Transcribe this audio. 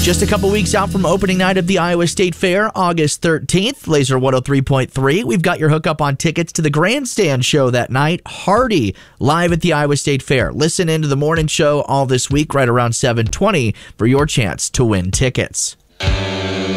Just a couple weeks out from opening night of the Iowa State Fair, August 13th, Laser 103.3. We've got your hookup on tickets to the Grandstand show that night. Hardy, live at the Iowa State Fair. Listen into the morning show all this week, right around 7:20, for your chance to win tickets.